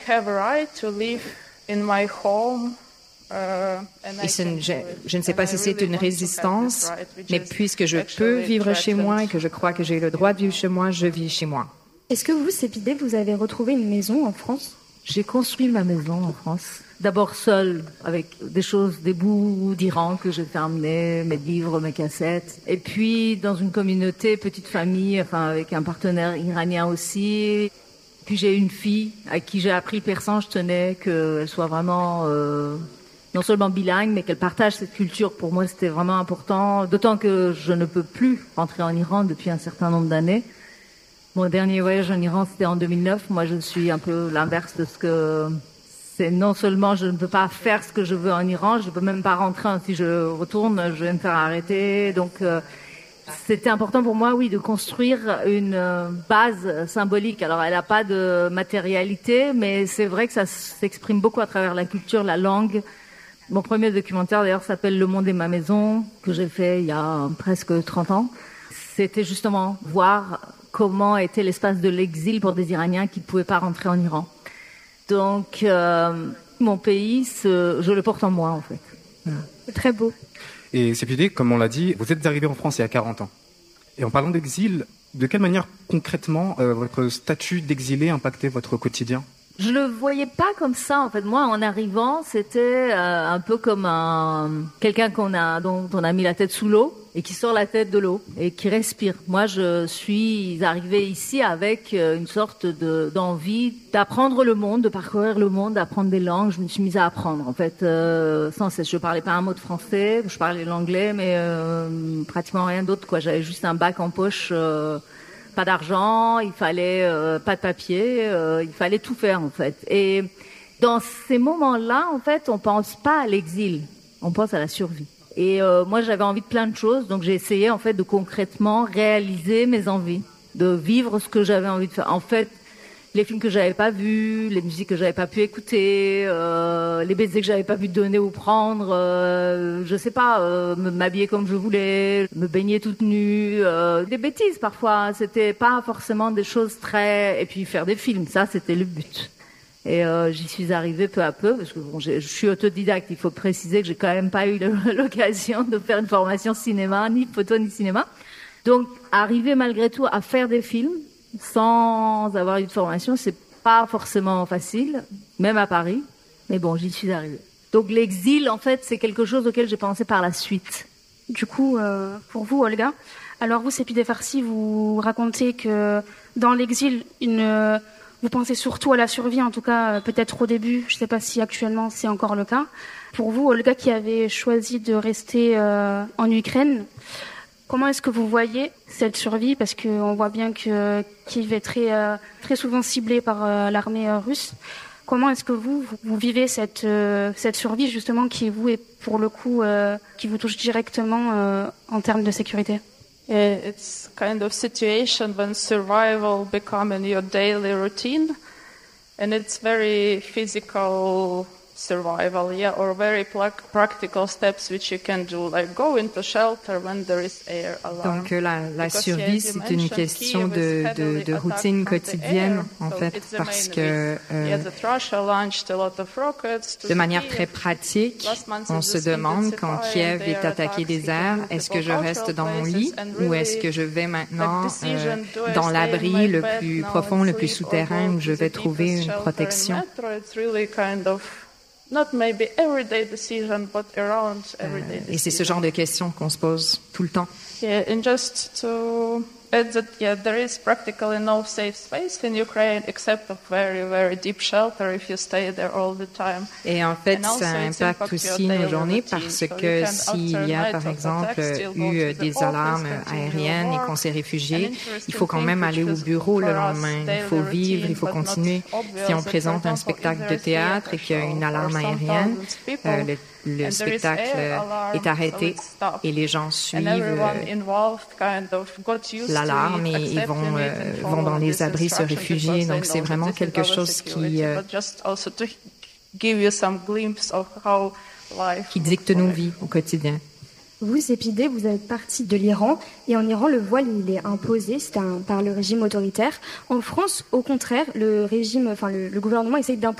have a right to live in my home. Et je ne sais pas si c'est une résistance, mais puisque je peux vivre chez moi et que je crois que j'ai le droit de vivre chez moi, je vis chez moi. Est-ce que vous, Sépideh, vous avez retrouvé une maison en France ? J'ai construit ma maison en France. D'abord seule, avec des bouts d'Iran que j'ai fait emmener, mes livres, mes cassettes. Et puis dans une communauté, petite famille, avec un partenaire iranien aussi. Puis j'ai une fille à qui j'ai appris le persan. Je tenais qu'elle soit vraiment non seulement bilingue, mais qu'elle partage cette culture. Pour moi, c'était vraiment important. D'autant que je ne peux plus rentrer en Iran depuis un certain nombre d'années. Mon dernier voyage en Iran, c'était en 2009. Moi, je suis un peu l'inverse de ce que... C'est non seulement je ne peux pas faire ce que je veux en Iran, je ne peux même pas rentrer. Si je retourne, je vais me faire arrêter. Donc, c'était important pour moi, oui, de construire une base symbolique. Alors, elle n'a pas de matérialité, mais c'est vrai que ça s'exprime beaucoup à travers la culture, la langue. Mon premier documentaire, d'ailleurs, s'appelle « Le monde est ma maison », que j'ai fait il y a presque 30 ans. C'était justement voir comment était l'espace de l'exil pour des Iraniens qui ne pouvaient pas rentrer en Iran. Donc, mon pays, je le porte en moi, en fait. Voilà. C'est très beau. Et Sépideh, comme on l'a dit, vous êtes arrivé en France il y a 40 ans. Et en parlant d'exil, de quelle manière concrètement votre statut d'exilé impactait votre quotidien ? Je le voyais pas comme ça, en fait. Moi, en arrivant, c'était un peu comme quelqu'un dont on a mis la tête sous l'eau et qui sort la tête de l'eau et qui respire. Moi, je suis arrivée ici avec une sorte d'envie d'apprendre le monde, de parcourir le monde, d'apprendre des langues. Je me suis mise à apprendre, en fait, sans cesse. Je parlais pas un mot de français, je parlais l'anglais, mais pratiquement rien d'autre, quoi. J'avais juste un bac en poche. Pas d'argent, il fallait pas de papier, il fallait tout faire en fait. Et dans ces moments-là, en fait, on pense pas à l'exil, on pense à la survie. Et moi, j'avais envie de plein de choses, donc j'ai essayé en fait de concrètement réaliser mes envies, de vivre ce que j'avais envie de faire. En fait, les films que j'avais pas vus, les musiques que j'avais pas pu écouter, les baisers que j'avais pas pu donner ou prendre, je sais pas, m'habiller comme je voulais, me baigner toute nue, des bêtises parfois. C'était pas forcément des choses très... Et puis faire des films, ça c'était le but. Et j'y suis arrivée peu à peu, parce que bon, je suis autodidacte. Il faut préciser que j'ai quand même pas eu l'occasion de faire une formation cinéma, ni photo ni cinéma. Donc arriver malgré tout à faire des films, sans avoir eu de formation, c'est pas forcément facile, même à Paris. Mais bon, j'y suis arrivée. Donc l'exil, en fait, c'est quelque chose auquel j'ai pensé par la suite. Du coup, pour vous, Olga, alors vous, Sépideh Farsi, vous racontez que dans l'exil, vous pensez surtout à la survie, en tout cas, peut-être au début. Je sais pas si actuellement c'est encore le cas. Pour vous, Olga, qui avez choisi de rester en Ukraine, comment est-ce que vous voyez cette survie ? Parce qu'on voit bien que Kiev est très souvent ciblé par l'armée russe. Comment est-ce que vous vivez cette survie justement qui vous est pour le coup qui vous touche directement en termes de sécurité ? It's kind of situation when survival becomes your daily routine, and it's very physical survival, or very practical steps which you can do, like go into shelter when there is air alarm. Donc la survie, c'est une question de routine quotidienne, en fait, parce que de manière très pratique, on se demande quand Kiev est attaqué des airs, est-ce que je reste dans mon lit ou est-ce que je vais maintenant dans l'abri le plus profond, le plus souterrain où je vais trouver une protection? Et c'est ce genre de questions qu'on se pose tout le temps. Yeah, and just to add that, there is practically no safe space in Ukraine except a very, very deep shelter if you stay there all the time. Et en fait, ça impacte aussi nos journées parce que s'il y a, par exemple, eu des alarmes aériennes et qu'on s'est réfugié, il faut quand même aller au bureau le lendemain. Il faut vivre, il faut continuer. Si on présente un spectacle de théâtre et qu'il y a une alarme aérienne, le spectacle est arrêté et les gens suivent l'alarme et ils vont dans les abris se réfugier. Donc c'est vraiment quelque chose qui dicte nos vies au quotidien. Vous, Sépidé, vous êtes parti de l'Iran, et en Iran, le voile, il est imposé, par le régime autoritaire. En France, au contraire, le gouvernement essaye d'imposer